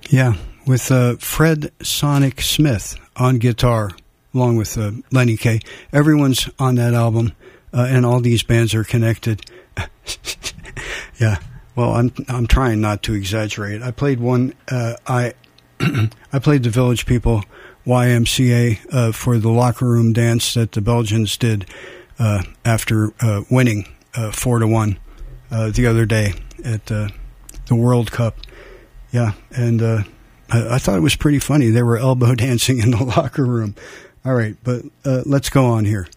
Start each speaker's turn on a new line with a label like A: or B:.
A: Yeah, with Fred Sonic Smith on guitar, along with Lenny Kaye. Everyone's on that album, and all these bands are connected. Yeah, well, I'm trying not to exaggerate. I played one. I played the Village People YMCA for the locker room dance that the Belgians did after winning 4-1 the other day at the World Cup. Yeah, and I thought it was pretty funny. They were elbow dancing in the locker room. All right, but let's go on here.